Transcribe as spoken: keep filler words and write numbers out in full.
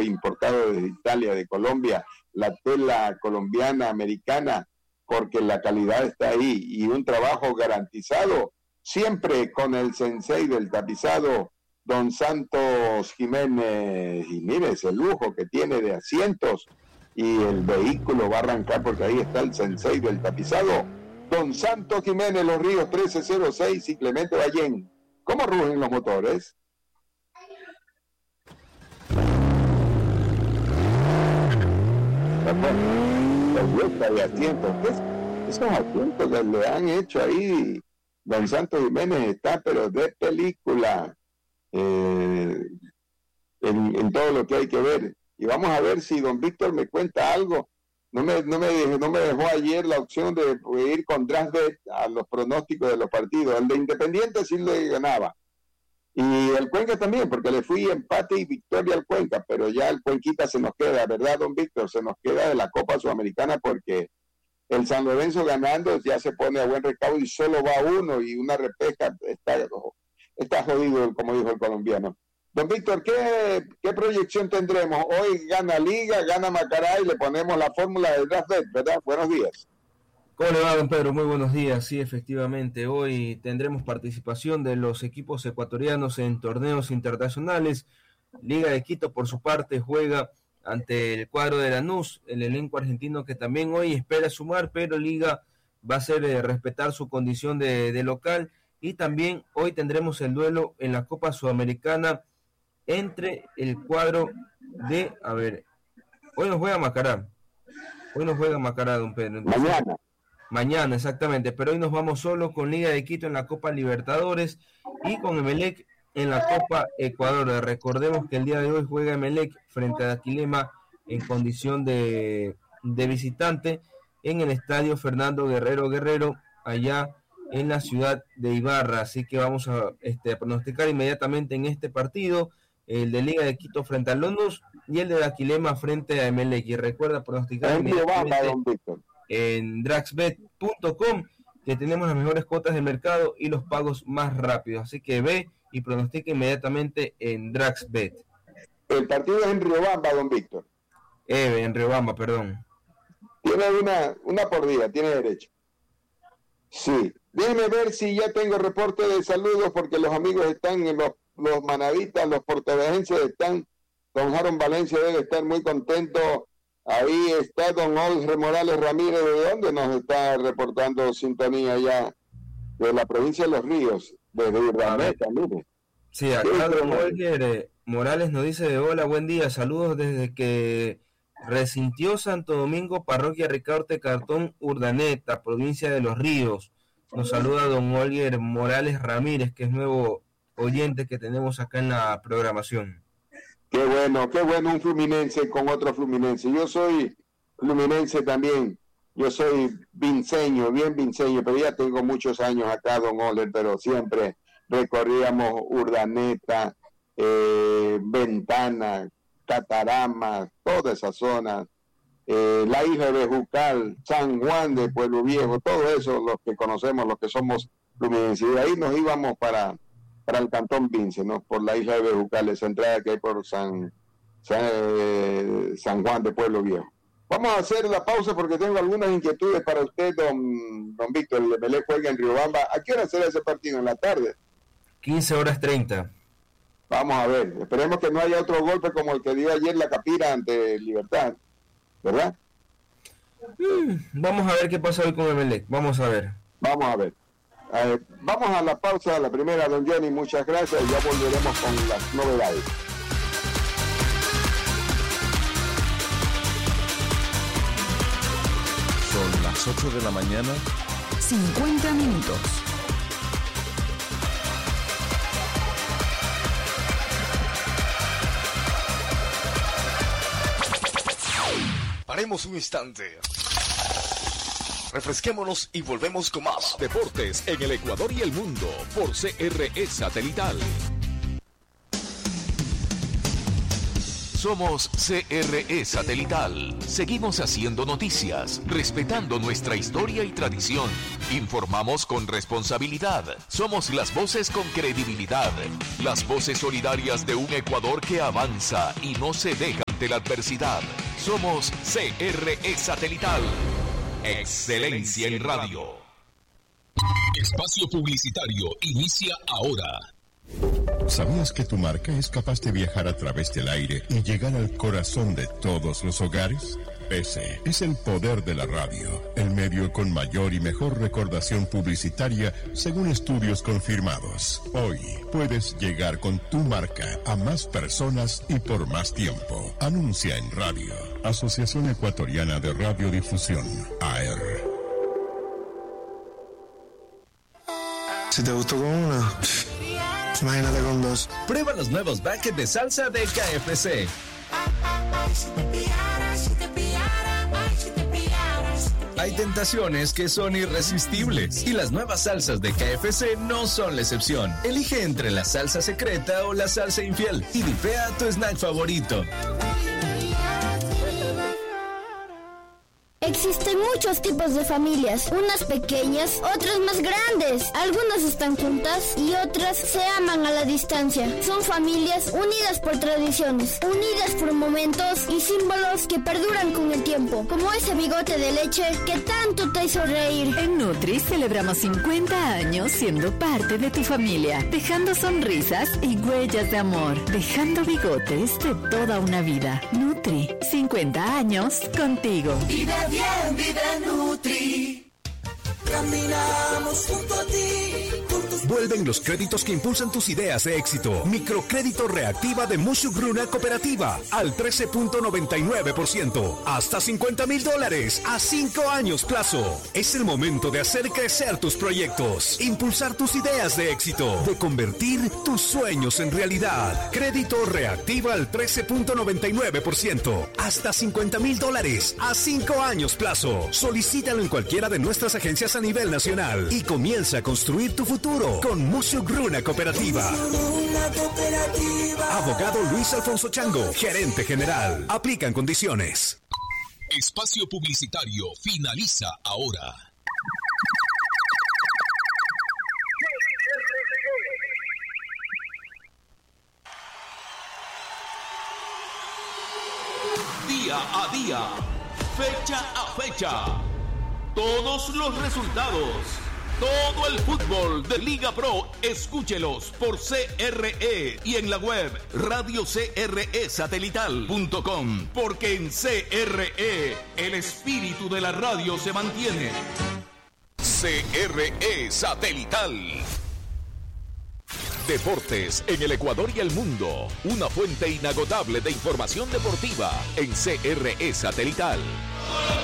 importado desde Italia, de Colombia, la tela colombiana, americana, porque la calidad está ahí y un trabajo garantizado, siempre con el sensei del tapizado, don Santos Jiménez. Y mire ese lujo que tiene de asientos, y el vehículo va a arrancar porque ahí está el sensei del tapizado, don Santos Jiménez, Los Ríos trece cero seis y Clemente Ballén. ¿Cómo rugen los motores? De asientos. ¿Qué es? Esos asientos que le han hecho ahí, don Santos Jiménez está pero de película, eh, en, en todo lo que hay que ver. Y vamos a ver si don Víctor me cuenta algo. No me, no me, dejó, no me dejó ayer la opción de ir con Drasbet a los pronósticos de los partidos. El de Independiente sí le ganaba. Y el Cuenca también, porque le fui empate y victoria al Cuenca, pero ya el Cuenquita se nos queda, ¿verdad, don Víctor? Se nos queda de la Copa Sudamericana porque el San Lorenzo ganando ya se pone a buen recaudo y solo va uno y una repesca, está, está jodido, como dijo el colombiano. Don Víctor, ¿qué, qué proyección tendremos? Hoy gana Liga, gana Macará y le ponemos la fórmula de Drasbet, ¿verdad? Buenos días. ¿Cómo le va, don Pedro? Muy buenos días. Sí, efectivamente, hoy tendremos participación de los equipos ecuatorianos en torneos internacionales. Liga de Quito, por su parte, juega ante el cuadro de Lanús, el elenco argentino que también hoy espera sumar, pero Liga va a hacer eh, respetar su condición de, de local. Y también hoy tendremos el duelo en la Copa Sudamericana entre el cuadro de, a ver, hoy nos juega Macará. Hoy nos juega Macará, don Pedro. Entonces, mañana. Mañana, exactamente, pero hoy nos vamos solo con Liga de Quito en la Copa Libertadores y con Emelec en la Copa Ecuador. Recordemos que el día de hoy juega Emelec frente a Daquilema en condición de, de visitante en el estadio Fernando Guerrero Guerrero, allá en la ciudad de Ibarra. Así que vamos a este, pronosticar inmediatamente en este partido, el de Liga de Quito frente a Lanús y el de Daquilema frente a Emelec. Y recuerda pronosticar inmediatamente en Draxbet punto com, que tenemos las mejores cuotas de mercado y los pagos más rápidos. Así que ve y pronostica inmediatamente en Draxbet. El partido es en Riobamba, don Víctor. Eh, en Riobamba, perdón. Tiene una, una por día, tiene derecho. Sí. Déjeme ver si ya tengo reporte de saludos, porque los amigos están, en los, los manavitas, los portavejenses están. Don Jaron Valencia debe estar muy contento. Ahí está don Olger Morales Ramírez, ¿de dónde nos está reportando sintonía ya? De la provincia de Los Ríos, desde Urdaneta, mire. Sí, acá don Olger eh, Morales nos dice: hola, buen día, saludos desde que resintió Santo Domingo, parroquia Ricaurte Cartón, Urdaneta, provincia de Los Ríos. Nos saluda don Olger Morales Ramírez, que es nuevo oyente que tenemos acá en la programación. Qué bueno, qué bueno un fluminense con otro fluminense. Yo soy fluminense también. Yo soy vinceño, bien vinceño, pero ya tengo muchos años acá, don Oler, pero siempre recorríamos Urdaneta, eh, Ventana, Catarama, toda esa zona, eh, la isla de Bejucal, San Juan de Pueblo Viejo, todo eso, los que conocemos, los que somos fluminenses. Y de ahí nos íbamos para... para el Cantón Vince, ¿no? Por la isla de Bejucal, esa entrada que hay por San, San, eh, San Juan de Pueblo Viejo. Vamos a hacer la pausa porque tengo algunas inquietudes para usted, don, don Víctor. El Emelec juega en Riobamba. ¿A qué hora será ese partido? ¿En la tarde? quince horas treinta. Vamos a ver. Esperemos que no haya otro golpe como el que dio ayer la Capira ante Libertad, ¿verdad? Mm, vamos a ver qué pasa hoy con Emelec. Vamos a ver. Vamos a ver. Eh, vamos a la pausa, la primera, don Johnny, muchas gracias, y ya volveremos con las novedades. Son las ocho de la mañana, cincuenta minutos. Paremos un instante. Refresquémonos y volvemos con más deportes en el Ecuador y el mundo por C R E Satelital. Somos C R E Satelital. Seguimos haciendo noticias, respetando nuestra historia y tradición. Informamos con responsabilidad. Somos las voces con credibilidad. Las voces solidarias de un Ecuador que avanza y no se deja ante la adversidad. Somos C R E Satelital. Excelencia en radio. Espacio publicitario inicia ahora. ¿Sabías que tu marca es capaz de viajar a través del aire y llegar al corazón de todos los hogares? Ese es el poder de la radio, el medio con mayor y mejor recordación publicitaria según estudios confirmados. Hoy puedes llegar con tu marca a más personas y por más tiempo. Anuncia en radio. Asociación Ecuatoriana de Radiodifusión, A R. Si te gustó con una, imagínate con dos. Prueba los nuevos buckets de salsa de K F C. Hay tentaciones que son irresistibles y las nuevas salsas de K F C no son la excepción. Elige entre la salsa secreta o la salsa infiel y dipea tu snack favorito. Existen muchos tipos de familias, unas pequeñas, otras más grandes. Algunas están juntas y otras se aman a la distancia. Son familias unidas por tradiciones, unidas por momentos y símbolos que perduran con el tiempo, como ese bigote de leche que tanto te hizo reír. En Nutri celebramos cincuenta años siendo parte de tu familia, dejando sonrisas y huellas de amor, dejando bigotes de toda una vida. Nutri, cincuenta años contigo. Vive bien, vive Nutri. Caminamos junto a ti. Vuelven los créditos que impulsan tus ideas de éxito. Microcrédito Reactiva de Mushugruna Cooperativa al trece punto noventa y nueve por ciento. Hasta cincuenta mil dólares a cinco años plazo. Es el momento de hacer crecer tus proyectos, impulsar tus ideas de éxito, de convertir tus sueños en realidad. Crédito Reactiva al trece punto noventa y nueve por ciento. Hasta cincuenta mil dólares a cinco años plazo. Solicítalo en cualquiera de nuestras agencias a nivel nacional y comienza a construir tu futuro con Mushugruna Cooperativa. Abogado Luis Alfonso Chango, gerente general. Aplican condiciones. Espacio publicitario finaliza ahora. Día a día, fecha a fecha, todos los resultados, todo el fútbol de Liga Pro, escúchelos por C R E y en la web radio c r e satelital punto com, porque en C R E el espíritu de la radio se mantiene. C R E Satelital. Deportes en el Ecuador y el mundo. Una fuente inagotable de información deportiva en C R E Satelital.